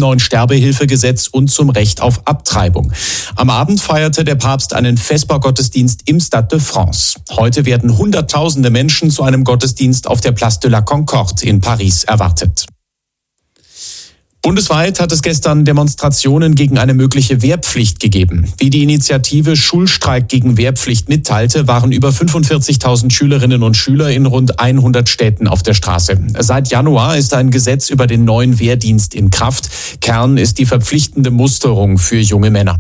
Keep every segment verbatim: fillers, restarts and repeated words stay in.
neuen Sterbehilfegesetz und zum Recht auf Abtreibung. Am Abend feierte der Papst einen Vespergottesdienst im Stade de France. Heute werden Hunderttausende Menschen zu einem Gottesdienst auf der Place de la Concorde in Paris erwartet. Bundesweit hat es gestern Demonstrationen gegen eine mögliche Wehrpflicht gegeben. Wie die Initiative Schulstreik gegen Wehrpflicht mitteilte, waren über fünfundvierzigtausend Schülerinnen und Schüler in rund hundert Städten auf der Straße. Seit Januar ist ein Gesetz über den neuen Wehrdienst in Kraft. Kern ist die verpflichtende Musterung für junge Männer.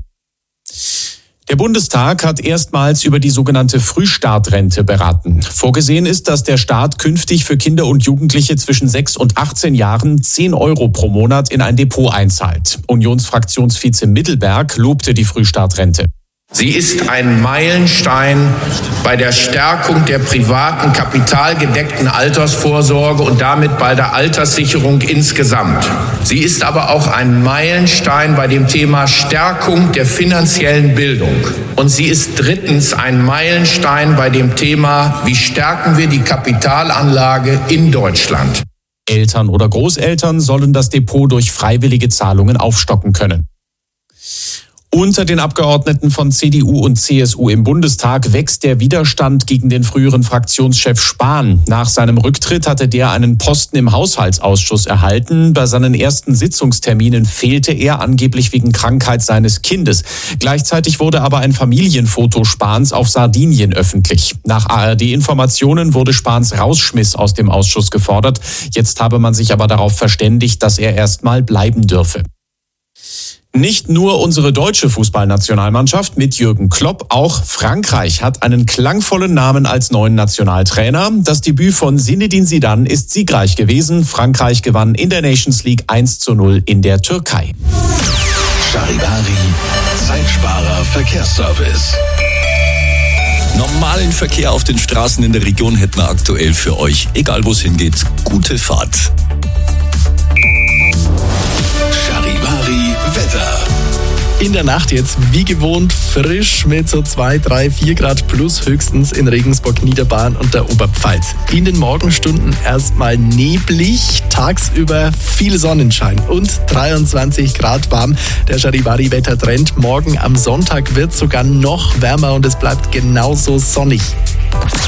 Der Bundestag hat erstmals über die sogenannte Frühstartrente beraten. Vorgesehen ist, dass der Staat künftig für Kinder und Jugendliche zwischen sechs und achtzehn Jahren zehn Euro pro Monat in ein Depot einzahlt. Unionsfraktionsvize Mittelberg lobte die Frühstartrente. Sie ist ein Meilenstein bei der Stärkung der privaten, kapitalgedeckten Altersvorsorge und damit bei der Alterssicherung insgesamt. Sie ist aber auch ein Meilenstein bei dem Thema Stärkung der finanziellen Bildung. Und sie ist drittens ein Meilenstein bei dem Thema, wie stärken wir die Kapitalanlage in Deutschland. Eltern oder Großeltern sollen das Depot durch freiwillige Zahlungen aufstocken können. Unter den Abgeordneten von C D U und C S U im Bundestag wächst der Widerstand gegen den früheren Fraktionschef Spahn. Nach seinem Rücktritt hatte der einen Posten im Haushaltsausschuss erhalten. Bei seinen ersten Sitzungsterminen fehlte er angeblich wegen Krankheit seines Kindes. Gleichzeitig wurde aber ein Familienfoto Spahns auf Sardinien öffentlich. Nach A R D-Informationen wurde Spahns Rausschmiss aus dem Ausschuss gefordert. Jetzt habe man sich aber darauf verständigt, dass er erstmal bleiben dürfe. Nicht nur unsere deutsche Fußballnationalmannschaft mit Jürgen Klopp, auch Frankreich hat einen klangvollen Namen als neuen Nationaltrainer. Das Debüt von Zinedine Zidane ist siegreich gewesen. Frankreich gewann in der Nations League eins zu null in der Türkei. Charivari, Zeitsparer Verkehrsservice. Normalen Verkehr auf den Straßen in der Region hätten wir aktuell für euch. Egal wo es hingeht, gute Fahrt. Charivari Wetter. In der Nacht jetzt wie gewohnt frisch mit so zwei, drei, vier Grad plus höchstens in Regensburg, Niederbayern und der Oberpfalz. In den Morgenstunden erstmal neblig, tagsüber viel Sonnenschein und dreiundzwanzig Grad warm. Der Charivari-Wettertrend. Morgen am Sonntag wird sogar noch wärmer und es bleibt genauso sonnig.